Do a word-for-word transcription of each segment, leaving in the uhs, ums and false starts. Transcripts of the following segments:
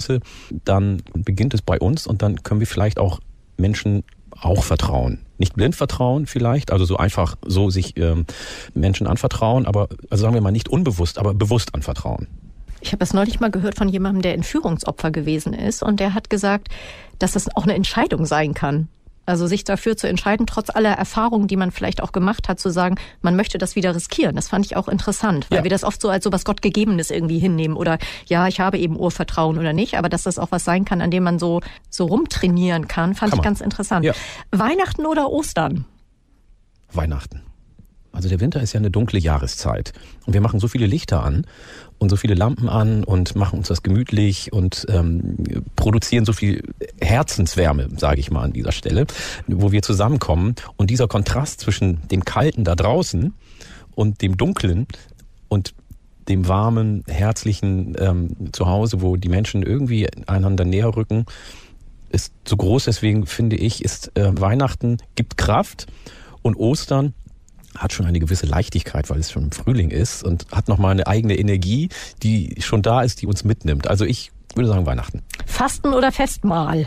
Größe, dann beginnt es bei uns und dann können wir vielleicht auch Menschen auch vertrauen. Nicht blind vertrauen vielleicht, also so einfach so sich ähm, Menschen anvertrauen, aber also sagen wir mal nicht unbewusst, aber bewusst anvertrauen. Ich habe das neulich mal gehört von jemandem, der Entführungsopfer gewesen ist und der hat gesagt, dass das auch eine Entscheidung sein kann. Also sich dafür zu entscheiden, trotz aller Erfahrungen, die man vielleicht auch gemacht hat, zu sagen, man möchte das wieder riskieren. Das fand ich auch interessant, weil ja. wir das oft so als so was Gottgegebenes irgendwie hinnehmen oder ja, ich habe eben Urvertrauen oder nicht, aber dass das auch was sein kann, an dem man so so rumtrainieren kann, fand kann ich ganz interessant. Ja. Weihnachten oder Ostern? Weihnachten. Also der Winter ist ja eine dunkle Jahreszeit und wir machen so viele Lichter an und so viele Lampen an und machen uns das gemütlich und ähm, produzieren so viel Herzenswärme, sage ich mal an dieser Stelle, wo wir zusammenkommen. Und dieser Kontrast zwischen dem Kalten da draußen und dem Dunklen und dem warmen, herzlichen ähm, Zuhause, wo die Menschen irgendwie einander näher rücken, ist so groß. Deswegen finde ich, ist äh, Weihnachten gibt Kraft und Ostern hat schon eine gewisse Leichtigkeit, weil es schon im Frühling ist und hat nochmal eine eigene Energie, die schon da ist, die uns mitnimmt. Also ich würde sagen Weihnachten. Fasten oder Festmahl?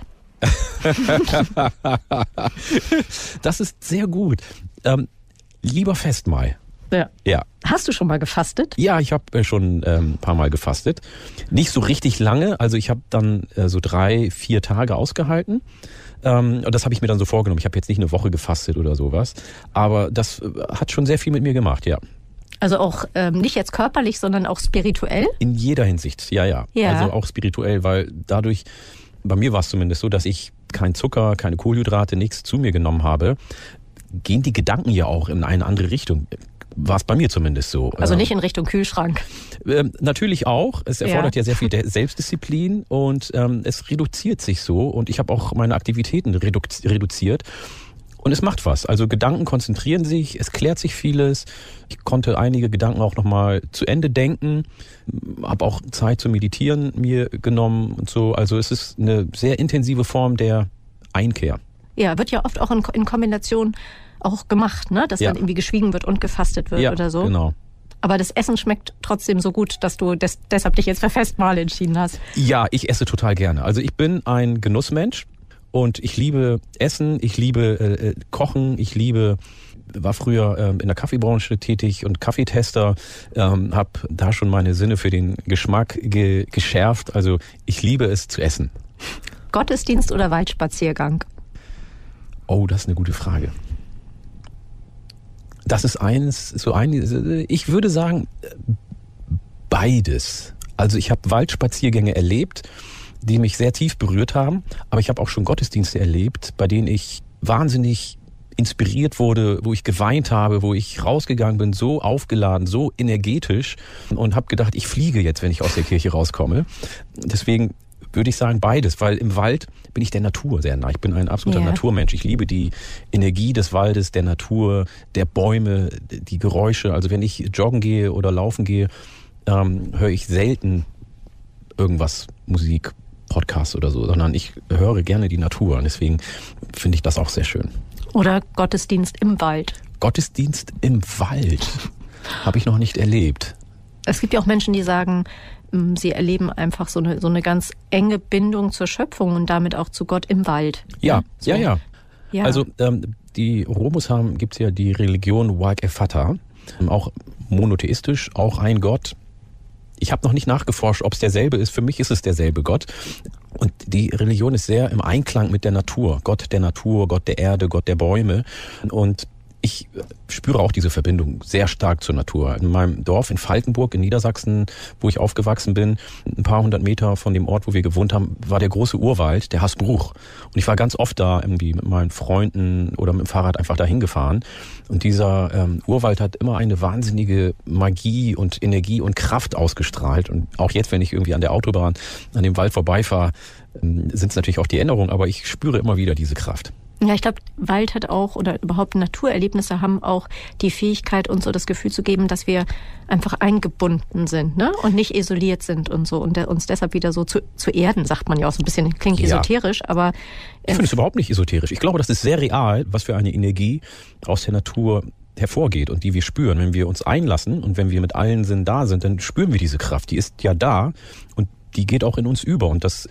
Das ist sehr gut. Ähm, lieber Festmahl. Ja. ja. Hast du schon mal gefastet? Ja, ich habe schon ähm, ein paar Mal gefastet. Nicht so richtig lange, also ich habe dann äh, so drei, vier Tage ausgehalten. Ähm, und das habe ich mir dann so vorgenommen. Ich habe jetzt nicht eine Woche gefastet oder sowas. Aber das äh, hat schon sehr viel mit mir gemacht, ja. Also auch ähm, nicht jetzt körperlich, sondern auch spirituell? In jeder Hinsicht, ja, ja. ja. Also auch spirituell, weil dadurch, bei mir war es zumindest so, dass ich kein Zucker, keine Kohlenhydrate, nichts zu mir genommen habe, gehen die Gedanken ja auch in eine andere Richtung. War es bei mir zumindest so. Also nicht in Richtung Kühlschrank. Ähm, natürlich auch. Es erfordert ja, ja sehr viel Selbstdisziplin und ähm, es reduziert sich so. Und ich habe auch meine Aktivitäten redu- reduziert. Und es macht was. Also Gedanken konzentrieren sich, es klärt sich vieles. Ich konnte einige Gedanken auch nochmal zu Ende denken. Habe auch Zeit zu meditieren mir genommen und so. Also es ist eine sehr intensive Form der Einkehr. Ja, wird ja oft auch in, in Kombination auch gemacht, ne? Dass ja. dann irgendwie geschwiegen wird und gefastet wird ja, oder so. Genau. Aber das Essen schmeckt trotzdem so gut, dass du des, deshalb dich jetzt für Festmahl entschieden hast. Ja, ich esse total gerne. Also ich bin ein Genussmensch und ich liebe Essen, ich liebe äh, Kochen, ich liebe, war früher ähm, in der Kaffeebranche tätig und Kaffeetester, ähm, habe da schon meine Sinne für den Geschmack ge- geschärft. Also ich liebe es zu essen. Gottesdienst oder Waldspaziergang? Oh, das ist eine gute Frage. Das ist eins, so ein, ich würde sagen, beides. Also ich habe Waldspaziergänge erlebt, die mich sehr tief berührt haben, aber ich habe auch schon Gottesdienste erlebt, bei denen ich wahnsinnig inspiriert wurde, wo ich geweint habe, wo ich rausgegangen bin, so aufgeladen, so energetisch und habe gedacht, ich fliege jetzt, wenn ich aus der Kirche rauskomme. Deswegen würde ich sagen beides, weil im Wald bin ich der Natur sehr nah. Ich bin ein absoluter yeah. Naturmensch. Ich liebe die Energie des Waldes, der Natur, der Bäume, die Geräusche. Also wenn ich joggen gehe oder laufen gehe, ähm, höre ich selten irgendwas, Musik, Podcast oder so, sondern ich höre gerne die Natur. Und deswegen finde ich das auch sehr schön. Oder Gottesdienst im Wald. Gottesdienst im Wald habe ich noch nicht erlebt. Es gibt ja auch Menschen, die sagen, sie erleben einfach so eine, so eine ganz enge Bindung zur Schöpfung und damit auch zu Gott im Wald. Ja, so. ja, ja, ja. Also ähm, die Romos haben, gibt es ja die Religion Wag Efata, auch monotheistisch, auch ein Gott. Ich habe noch nicht nachgeforscht, ob es derselbe ist. Für mich ist es derselbe Gott. Und die Religion ist sehr im Einklang mit der Natur. Gott der Natur, Gott der Erde, Gott der Bäume. Und ich spüre auch diese Verbindung sehr stark zur Natur. In meinem Dorf in Falkenburg in Niedersachsen, wo ich aufgewachsen bin, ein paar hundert Meter von dem Ort, wo wir gewohnt haben, war der große Urwald, der Hasbruch. Und ich war ganz oft da irgendwie mit meinen Freunden oder mit dem Fahrrad einfach dahin gefahren. Und dieser ähm, Urwald hat immer eine wahnsinnige Magie und Energie und Kraft ausgestrahlt. Und auch jetzt, wenn ich irgendwie an der Autobahn an dem Wald vorbeifahre, ähm, sind es natürlich auch die Erinnerungen, aber ich spüre immer wieder diese Kraft. Ja, ich glaube, Wald hat auch, oder überhaupt Naturerlebnisse haben auch die Fähigkeit, uns so das Gefühl zu geben, dass wir einfach eingebunden sind, ne? Und nicht isoliert sind und so. Und uns deshalb wieder so zu, zu erden, sagt man ja auch so ein bisschen, klingt ja esoterisch, aber... Äh, ich finde es überhaupt nicht esoterisch. Ich glaube, das ist sehr real, was für eine Energie aus der Natur hervorgeht und die wir spüren. Wenn wir uns einlassen und wenn wir mit allen Sinnen da sind, dann spüren wir diese Kraft. Die ist ja da und die geht auch in uns über und das